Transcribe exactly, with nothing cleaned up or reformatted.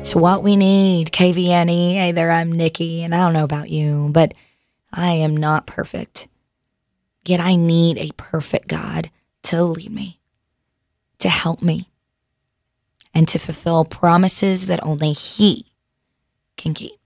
It's what we need, K V N E. Hey there, I'm Nikki, and I don't know about you, but I am not perfect. Yet I need a perfect God to lead me, to help me, and to fulfill promises that only He can keep.